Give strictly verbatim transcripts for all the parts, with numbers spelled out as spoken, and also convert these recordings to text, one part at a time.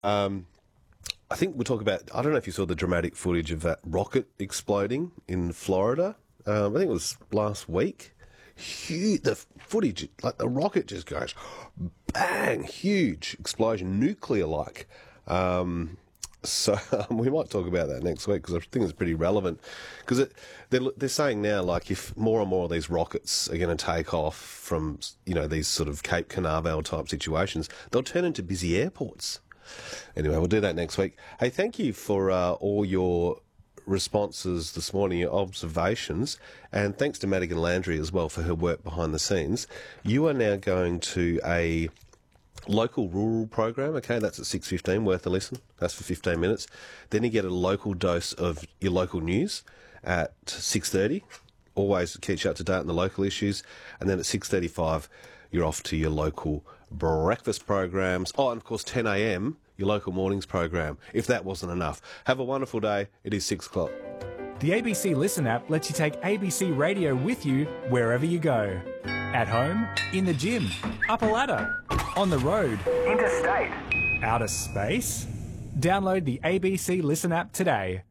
Um, I think we'll talk about, I don't know if you saw the dramatic footage of that rocket exploding in Florida. Um, I think it was last week. Huge, the footage, like the rocket just goes bang, huge explosion, nuclear-like. Um, so um, we might talk about that next week because I think it's pretty relevant. Because it, they're, they're saying now, like, if more and more of these rockets are going to take off from, you know, these sort of Cape Canaveral type situations, they'll turn into busy airports. Anyway, we'll do that next week. Hey, thank you for uh, all your responses this morning, your observations, and thanks to Madigan Landry as well for her work behind the scenes. You are now going to a local rural program, okay, that's at six fifteen, worth a listen. That's for fifteen minutes. Then you get a local dose of your local news at six thirty. Always keeps you up to date on the local issues. And then at six thirty-five, you're off to your local breakfast programs. Oh, and of course, ten a m, your local mornings program, if that wasn't enough. Have a wonderful day. It is six o'clock. The A B C Listen app lets you take A B C Radio with you wherever you go. At home, in the gym, up a ladder, on the road, interstate, outer space. Download the A B C Listen app today.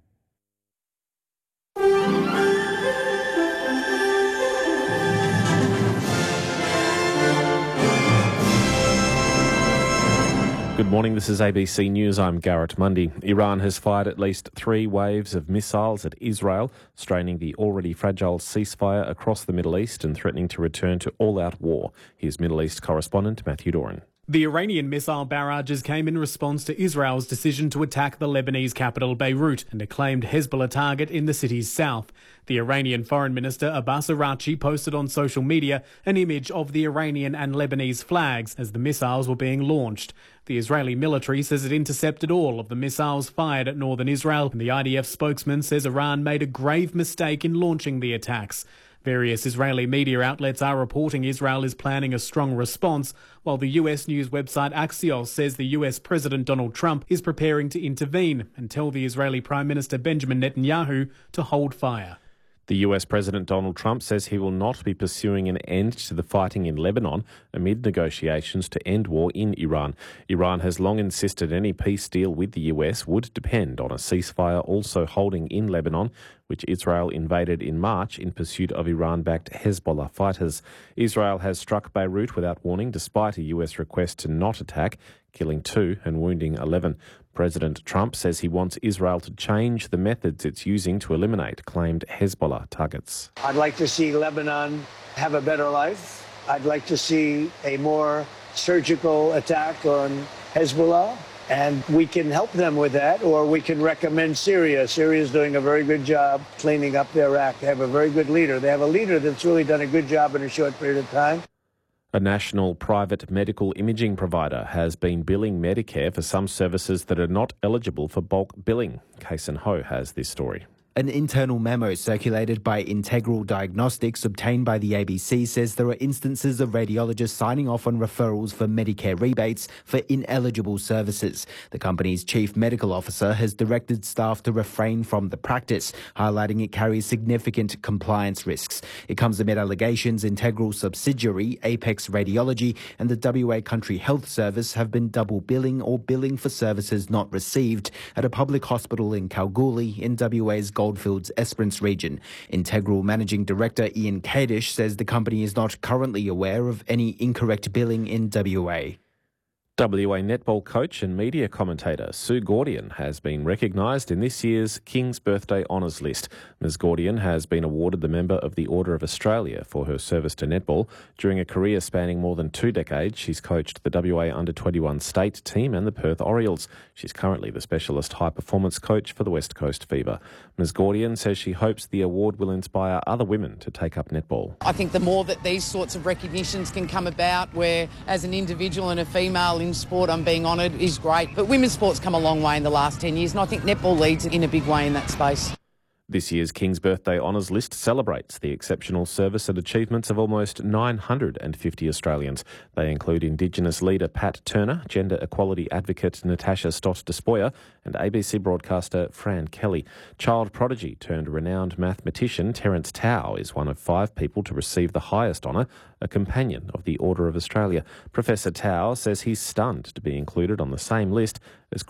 Good morning, this is A B C News. I'm Garrett Mundy. Iran has fired at least three waves of missiles at Israel, straining the already fragile ceasefire across the Middle East and threatening to return to all-out war. Here's Middle East correspondent Matthew Doran. The Iranian missile barrages came in response to Israel's decision to attack the Lebanese capital Beirut and a claimed Hezbollah target in the city's south. The Iranian Foreign Minister Abbas Araghchi posted on social media an image of the Iranian and Lebanese flags as the missiles were being launched. The Israeli military says it intercepted all of the missiles fired at northern Israel, and the I D F spokesman says Iran made a grave mistake in launching the attacks. Various Israeli media outlets are reporting Israel is planning a strong response, while the U S news website Axios says the U S President Donald Trump is preparing to intervene and tell the Israeli Prime Minister Benjamin Netanyahu to hold fire. The U S President Donald Trump says he will not be pursuing an end to the fighting in Lebanon amid negotiations to end war in Iran. Iran has long insisted any peace deal with the U S would depend on a ceasefire also holding in Lebanon, which Israel invaded in March in pursuit of Iran-backed Hezbollah fighters. Israel has struck Beirut without warning despite a U S request to not attack, killing two and wounding eleven. President Trump says he wants Israel to change the methods it's using to eliminate claimed Hezbollah targets. I'd like to see Lebanon have a better life. I'd like to see a more surgical attack on Hezbollah, and we can help them with that, or we can recommend Syria. Syria is doing a very good job cleaning up their act. They have a very good leader. They have a leader that's really done a good job in a short period of time. A national private medical imaging provider has been billing Medicare for some services that are not eligible for bulk billing. Kason Ho has this story. An internal memo circulated by Integral Diagnostics obtained by the A B C says there are instances of radiologists signing off on referrals for Medicare rebates for ineligible services. The company's chief medical officer has directed staff to refrain from the practice, highlighting it carries significant compliance risks. It comes amid allegations Integral subsidiary Apex Radiology and the W A Country Health Service have been double billing or billing for services not received at a public hospital in Kalgoorlie in W A's Goldfields Esperance region. Integral Managing Director Ian Kadish says the company is not currently aware of any incorrect billing in W A. W A netball coach and media commentator Sue Gordian has been recognised in this year's King's Birthday Honours list. Miz Gordian has been awarded the Member of the Order of Australia for her service to netball. During a career spanning more than two decades, she's coached the W A under twenty-one state team and the Perth Orioles. She's currently the specialist high-performance coach for the West Coast Fever. Miz Gordian says she hopes the award will inspire other women to take up netball. I think the more that these sorts of recognitions can come about, where as an individual and a female in sport I'm being honoured, is great. But women's sport's come a long way in the last ten years, and I think netball leads in a big way in that space. This year's King's Birthday Honours list celebrates the exceptional service and achievements of almost nine hundred fifty Australians. They include Indigenous leader Pat Turner, gender equality advocate Natasha Stott-Despoja and A B C broadcaster Fran Kelly. Child prodigy turned renowned mathematician Terence Tao is one of five people to receive the highest honour, a Companion of the Order of Australia. Professor Tao says he's stunned to be included on the same list as